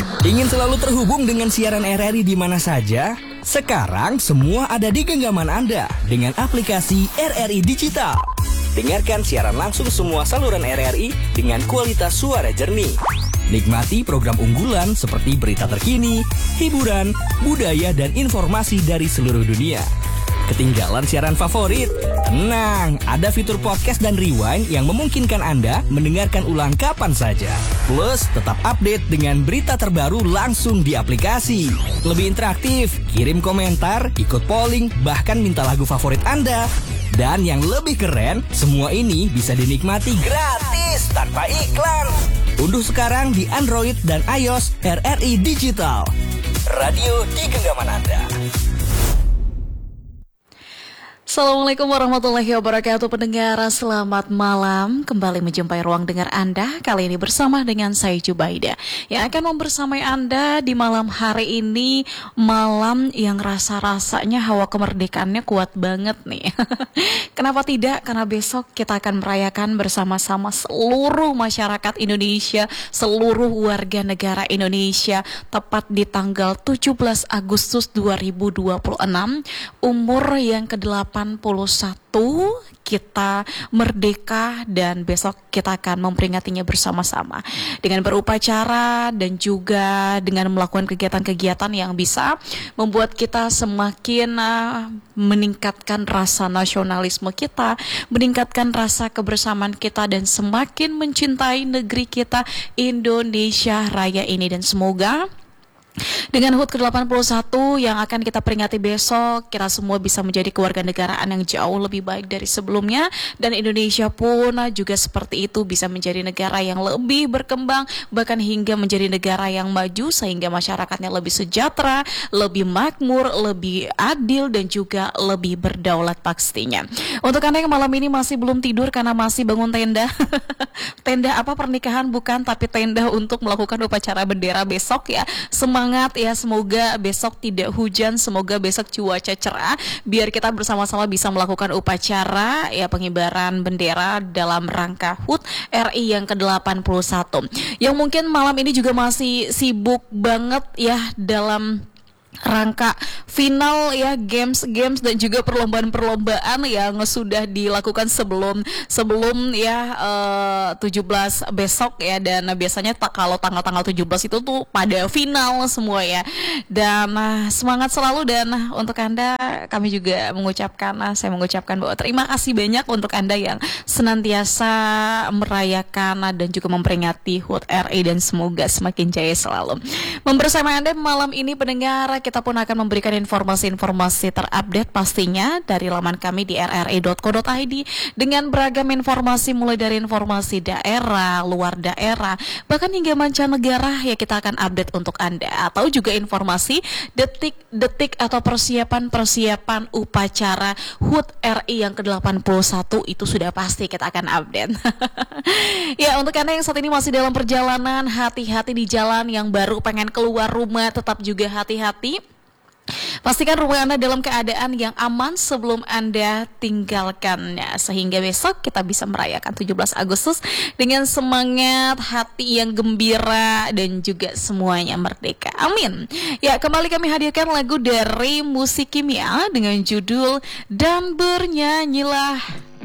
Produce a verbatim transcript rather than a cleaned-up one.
Ingin selalu terhubung dengan siaran R R I di mana saja? Sekarang semua ada di genggaman Anda dengan aplikasi R R I Digital. Dengarkan siaran langsung semua saluran R R I dengan kualitas suara jernih. Nikmati program unggulan seperti berita terkini, hiburan, budaya, dan informasi dari seluruh dunia. Ketinggalan siaran favorit? Tenang, ada fitur podcast dan rewind yang memungkinkan Anda mendengarkan ulang kapan saja. Plus, tetap update dengan berita terbaru langsung di aplikasi. Lebih interaktif, kirim komentar, ikut polling, bahkan minta lagu favorit Anda. Dan yang lebih keren, semua ini bisa dinikmati gratis tanpa iklan. Unduh sekarang di Android dan iOS R R I Digital. Radio di genggaman Anda. Assalamualaikum warahmatullahi wabarakatuh pendengar, selamat malam. Kembali menjumpai ruang dengar Anda, kali ini bersama dengan saya Jubaida yang akan membersamai Anda di malam hari ini. Malam yang rasa-rasanya hawa kemerdekaannya kuat banget nih. Kenapa tidak? Karena besok kita akan merayakan bersama-sama seluruh masyarakat Indonesia, seluruh warga negara Indonesia, tepat di tanggal tujuh belas Agustus dua ribu dua puluh enam, umur yang kedelapan puluh satu kita merdeka, dan besok kita akan memperingatinya bersama-sama dengan berupacara dan juga dengan melakukan kegiatan-kegiatan yang bisa membuat kita semakin uh, meningkatkan rasa nasionalisme kita, meningkatkan rasa kebersamaan kita, dan semakin mencintai negeri kita Indonesia Raya ini. Dan semoga dengan H U T ke delapan puluh satu yang akan kita peringati besok, kita semua bisa menjadi kewarganegaraan yang jauh lebih baik dari sebelumnya, dan Indonesia pun juga seperti itu, bisa menjadi negara yang lebih berkembang, bahkan hingga menjadi negara yang maju, sehingga masyarakatnya lebih sejahtera, lebih makmur, lebih adil, dan juga lebih berdaulat pastinya. Untuk Anda yang malam ini masih belum tidur karena masih bangun tenda, tenda apa pernikahan bukan, tapi tenda untuk melakukan upacara bendera besok ya. Semangat Semangat ya, semoga besok tidak hujan, semoga besok cuaca cerah, biar kita bersama-sama bisa melakukan upacara ya pengibaran bendera dalam rangka H U T R I yang ke delapan puluh satu. Yang mungkin malam ini juga masih sibuk banget ya dalam rangka final ya, games-games dan juga perlombaan-perlombaan yang sudah dilakukan sebelum sebelum ya uh, tujuh belas besok ya. Dan biasanya tak kalau tanggal-tanggal tujuh belas itu tuh pada final semua ya. Dan uh, semangat selalu, dan uh, untuk Anda kami juga mengucapkan uh, saya mengucapkan bahwa terima kasih banyak untuk Anda yang senantiasa merayakan uh, dan juga memperingati H U T R I, dan semoga semakin jaya selalu. Membersamai Anda malam ini pendengar, kita pun akan memberikan informasi-informasi terupdate pastinya dari laman kami di r r i dot co dot i d dengan beragam informasi, mulai dari informasi daerah, luar daerah, bahkan hingga mancanegara ya, kita akan update untuk Anda. Atau juga informasi detik-detik atau persiapan-persiapan upacara H U T R I yang ke delapan puluh satu itu sudah pasti kita akan update. Ya, untuk Anda yang saat ini masih dalam perjalanan, hati-hati di jalan. Yang baru pengen keluar rumah, tetap juga hati-hati. Pastikan rumah Anda dalam keadaan yang aman sebelum Anda tinggalkannya, sehingga besok kita bisa merayakan tujuh belas Agustus dengan semangat, hati yang gembira, dan juga semuanya merdeka. Amin. Ya, kembali kami hadirkan lagu dari Musik Kimia dengan judul Dan Bernyanyilah.